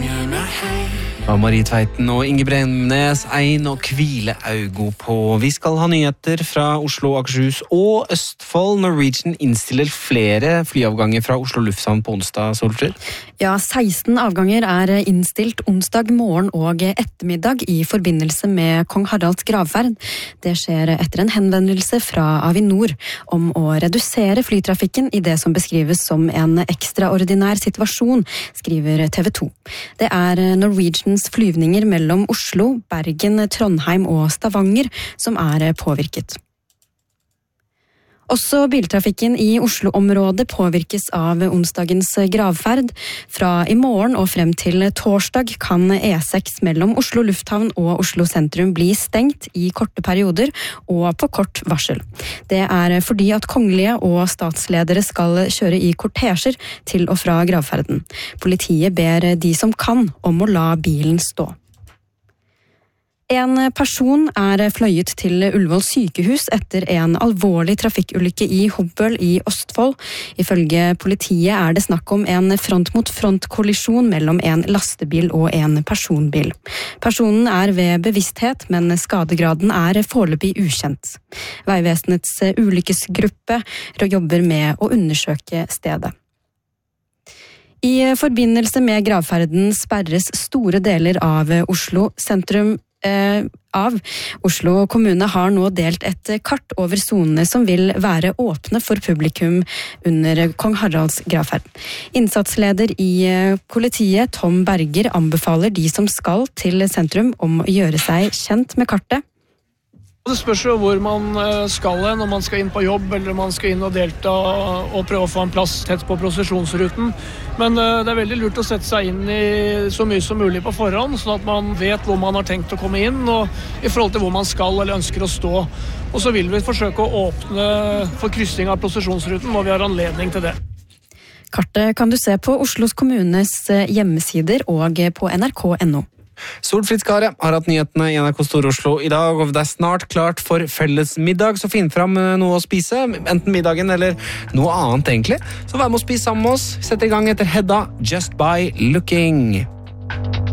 Av Marie Tveiten og Inge Bremnes, Ein og Kvile Augo på. Vi skal ha nyheter fra Oslo, Akershus og Østfold. Norwegian innstiller flere flyavganger fra Oslo Lufthavn på onsdag, Solfrid. Ja, 16 avganger er innstilt onsdag morgen og ettermiddag i forbindelse med Kong Haralds gravferd. Det skjer etter en henvendelse fra Avinor om å redusere flytrafikken i det som beskrives som en ekstraordinær situasjon, skriver TV 2. Det er Norwegians flyvninger mellom Oslo, Bergen, Trondheim og Stavanger som er påvirket. Også biltrafikken i Oslo-området påvirkes av onsdagens gravferd. Fra i morgen og frem til torsdag kan E6 mellom Oslo Lufthavn og Oslo sentrum bli stengt i korte perioder og på kort varsel. Det er fordi at kongelige og statsledere skal kjøre i kortesjer til og fra gravferden. Politiet ber de som kan om å la bilen stå. En person er fløyet til Ullevål sykehus etter en alvorlig trafikkulykke i Hobøl i Østfold. Ifølge politiet er det snakk om en front-mot-front-kollisjon mellom en lastebil og en personbil. Personen er ved bevissthet, men skadegraden er foreløpig ukjent. Veivesenets ulykkesgruppe jobber med å undersøke stedet. I forbindelse med gravferden sperres store deler av Oslo sentrum av. Oslo kommune har nå delt et kart over zonene som vil være åpne for publikum under Kong Haralds gravferd. Innsatsleder i politiet, Tom Berger, anbefaler de som skal til sentrum om å gjøre seg kjent med kartet. Det spørs jo hvor man skal hen, om man skal inn på jobb eller om man skal inn og delta og prøve å få en plass tett på prosesjonsruten. Men det er veldig lurt å sette seg inn i så mye som mulig på forhånd, sånn at man vet hvor man har tenkt å komme inn og i forhold til hvor man skal eller ønsker å stå. Og så vil vi forsøke å åpne for kryssing av prosesjonsruten når vi har anledning til det. Kartet kan du se på Oslos kommunes hjemmesider og på nrk.no. Solfrid Skare har hatt nyhetene i NRK Stor-Oslo i dag, og det er snart klart for felles middag, så finn fram noe å spise, enten middagen eller noe annet egentlig. Så vær med å spise sammen med oss. Sett i gang etter Hedda, Just by Looking.